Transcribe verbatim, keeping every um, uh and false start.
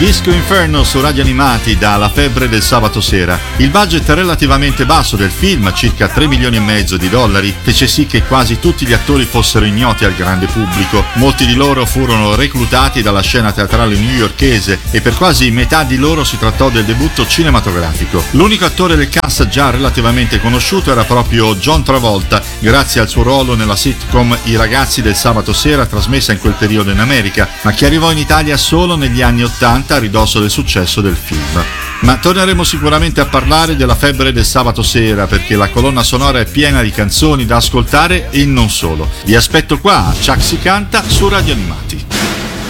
Disco Inferno su Radio Animati da La febbre del sabato sera. Il budget relativamente basso del film, circa tre milioni e mezzo di dollari, fece sì che quasi tutti gli attori fossero ignoti al grande pubblico. Molti di loro furono reclutati dalla scena teatrale newyorkese e per quasi metà di loro si trattò del debutto cinematografico. L'unico attore del cast già relativamente conosciuto era proprio John Travolta, grazie al suo ruolo nella sitcom I ragazzi del sabato sera, trasmessa in quel periodo in America, ma che arrivò in Italia solo negli anni ottanta a ridosso del successo del film. Ma torneremo sicuramente a parlare della febbre del sabato sera, perché la colonna sonora è piena di canzoni da ascoltare e non solo. Vi aspetto qua a Chuck si canta su Radio Animati.